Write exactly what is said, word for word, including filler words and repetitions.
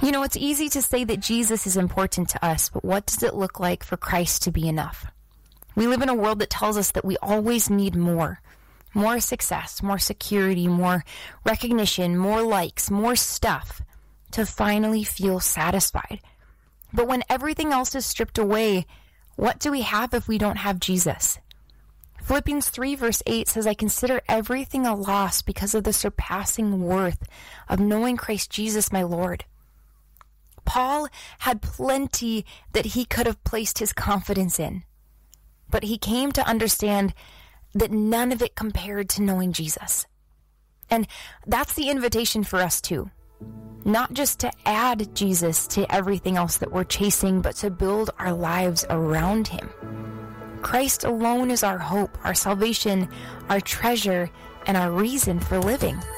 You know, it's easy to say that Jesus is important to us, but what does it look like for Christ to be enough? We live in a world that tells us that we always need more. More success, more security, more recognition, more likes, more stuff to finally feel satisfied. But when everything else is stripped away, what do we have if we don't have Jesus? Philippians three verse eight says, I consider everything a loss because of the surpassing worth of knowing Christ Jesus my Lord. Paul had plenty that he could have placed his confidence in, but he came to understand that none of it compared to knowing Jesus. And that's the invitation for us too. Not just to add Jesus to everything else that we're chasing, but to build our lives around him. Christ alone is our hope, our salvation, our treasure, and our reason for living.